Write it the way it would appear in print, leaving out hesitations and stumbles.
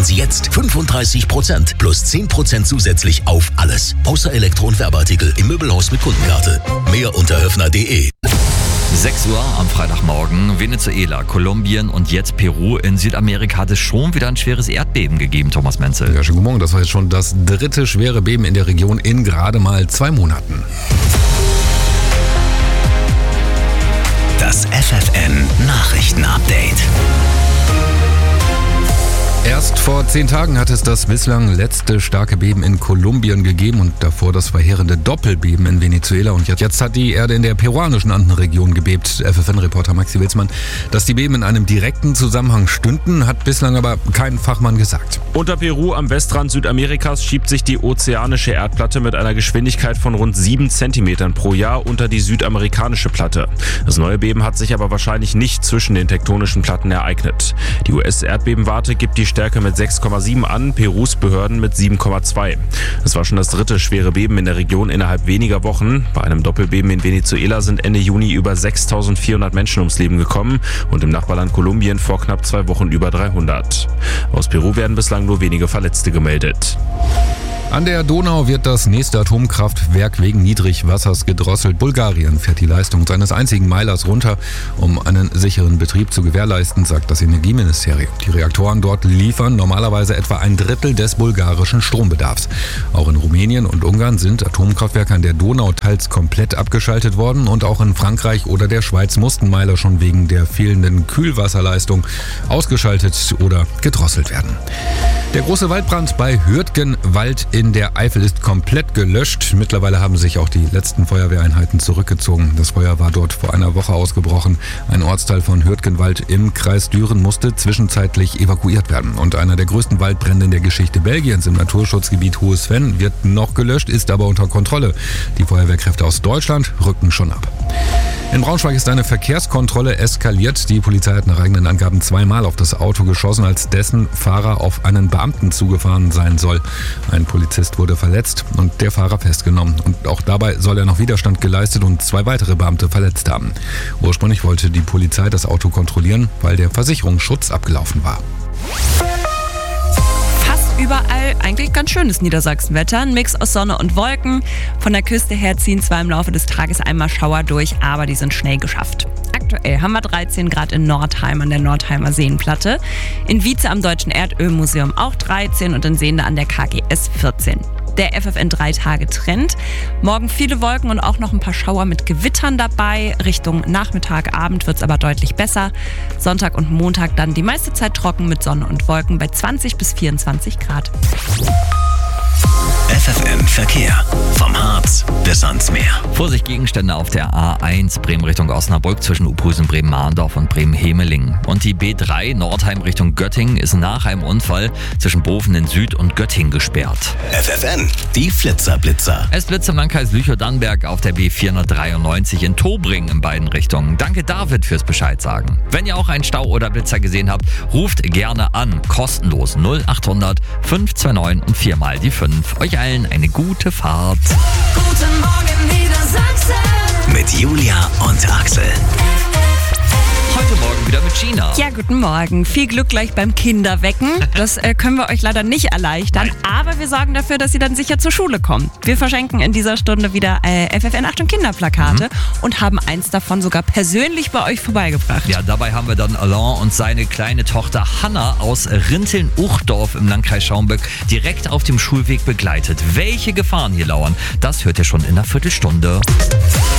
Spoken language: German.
sparen Sie jetzt 35% plus 10% zusätzlich auf alles. Außer Elektro- und Werbeartikel im Möbelhaus mit Kundenkarte. Mehr unter höfner.de. 6 Uhr am Freitagmorgen. Venezuela, Kolumbien und jetzt Peru. In Südamerika hat es schon wieder ein schweres Erdbeben gegeben, Thomas Menzel. Ja, schönen guten Morgen. Das war jetzt schon das 3. schwere Beben in der Region in gerade mal 2 Monaten. Das FFN Nachrichten-Update. Erst vor 10 Tagen hat es das bislang letzte starke Beben in Kolumbien gegeben und davor das verheerende Doppelbeben in Venezuela. Und jetzt hat die Erde in der peruanischen Andenregion gebebt. FFN-Reporter Maxi Wilsmann. Dass die Beben in einem direkten Zusammenhang stünden, hat bislang aber kein Fachmann gesagt. Unter Peru am Westrand Südamerikas schiebt sich die ozeanische Erdplatte mit einer Geschwindigkeit von rund 7 Zentimetern pro Jahr unter die südamerikanische Platte. Das neue Beben hat sich aber wahrscheinlich nicht zwischen den tektonischen Platten ereignet. Die US-Erdbebenwarte gibt die Stärke mit 6,7 an, Perus Behörden mit 7,2. Es war schon das 3. schwere Beben in der Region innerhalb weniger Wochen. Bei einem Doppelbeben in Venezuela sind Ende Juni über 6.400 Menschen ums Leben gekommen und im Nachbarland Kolumbien vor knapp 2 Wochen über 300. Aus Peru werden bislang nur wenige Verletzte gemeldet. An der Donau wird das nächste Atomkraftwerk wegen Niedrigwassers gedrosselt. Bulgarien fährt die Leistung seines einzigen Meilers runter, um einen sicheren Betrieb zu gewährleisten, sagt das Energieministerium. Die Reaktoren dort liefern normalerweise etwa 1/3 des bulgarischen Strombedarfs. Auch in Rumänien und Ungarn sind Atomkraftwerke an der Donau teils komplett abgeschaltet worden und auch in Frankreich oder der Schweiz mussten Meiler schon wegen der fehlenden Kühlwasserleistung ausgeschaltet oder gedrosselt werden. Der große Waldbrand bei Hürtgenwald in der Eifel ist komplett gelöscht. Mittlerweile haben sich auch die letzten Feuerwehreinheiten zurückgezogen. Das Feuer war dort vor einer Woche ausgebrochen. Ein Ortsteil von Hürtgenwald im Kreis Düren musste zwischenzeitlich evakuiert werden. Und einer der größten Waldbrände in der Geschichte Belgiens im Naturschutzgebiet Hohes Venn wird noch gelöscht, ist aber unter Kontrolle. Die Feuerwehrkräfte aus Deutschland rücken schon ab. In Braunschweig ist eine Verkehrskontrolle eskaliert. Die Polizei hat nach eigenen Angaben 2-mal auf das Auto geschossen, als dessen Fahrer auf einen Beamten zugefahren sein soll. Ein Polizist wurde verletzt und der Fahrer festgenommen. Und auch dabei soll er noch Widerstand geleistet und 2 weitere Beamte verletzt haben. Ursprünglich wollte die Polizei das Auto kontrollieren, weil der Versicherungsschutz abgelaufen war. Überall eigentlich ganz schönes Niedersachsenwetter. Ein Mix aus Sonne und Wolken. Von der Küste her ziehen zwar im Laufe des Tages einmal Schauer durch, aber die sind schnell geschafft. Aktuell haben wir 13 Grad in Nordheim an der Nordheimer Seenplatte. In Wietze am Deutschen Erdölmuseum auch 13 und in Sehnde an der KGS 14. Der FFN 3-Tage-Trend. Morgen viele Wolken und auch noch ein paar Schauer mit Gewittern dabei. Richtung Nachmittag, Abend wird es aber deutlich besser. Sonntag und Montag dann die meiste Zeit trocken mit Sonne und Wolken bei 20 bis 24 Grad. FFN Verkehr. Vom Harz bis ans Meer. Vorsicht, Gegenstände auf der A1 Bremen Richtung Osnabrück zwischen Uphusen, Bremen-Mahndorf und Bremen-Hemeling. Und die B3 Nordheim Richtung Göttingen ist nach einem Unfall zwischen Boven in Süd und Göttingen gesperrt. FFN, die Flitzer-Blitzer. Es blitzt im Landkreis Lüchow-Dannenberg auf der B493 in Tobring in beiden Richtungen. Danke David fürs Bescheid sagen. Wenn ihr auch einen Stau oder Blitzer gesehen habt, ruft gerne an. Kostenlos 0800 529 und 4 die 5. Euch allen eine gute Fahrt. Guten Morgen Niedersachsen. Mit Julia und Axel. Heute Morgen wieder mit Gina. Ja, guten Morgen. Viel Glück gleich beim Kinderwecken. Das können wir euch leider nicht erleichtern, aber wir sorgen dafür, dass ihr dann sicher zur Schule kommt. Wir verschenken in dieser Stunde wieder FFN Achtung Kinderplakate und haben eins davon sogar persönlich bei euch vorbeigebracht. Ja, dabei haben wir dann Alain und seine kleine Tochter Hanna aus Rinteln-Uchdorf im Landkreis Schaumburg direkt auf dem Schulweg begleitet. Welche Gefahren hier lauern, das hört ihr schon in einer Viertelstunde.